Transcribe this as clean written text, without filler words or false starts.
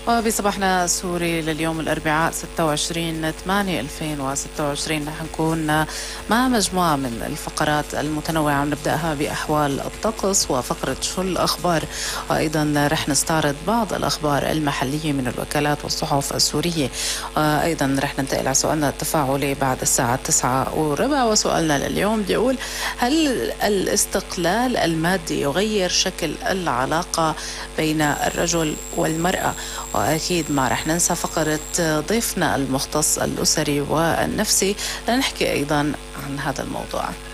وبصباحنا السوري لليوم الأربعاء 26/8/2026 رح نكون مع مجموعة من الفقرات المتنوعة، ونبدأها بأحوال الطقس وفقرة شو الأخبار، وأيضا رح نستعرض بعض الأخبار المحلية من الوكالات والصحف السورية. أيضا رح ننتقل على سؤالنا التفاعلي بعد الساعة 9:15، وسؤالنا لليوم بيقول: هل الاستقلال المادي يغير شكل العلاقة بين الرجل والمرأة؟ وأكيد ما رح ننسى فقرة ضيفنا المختص الأسري والنفسي لنحكي أيضا عن هذا الموضوع.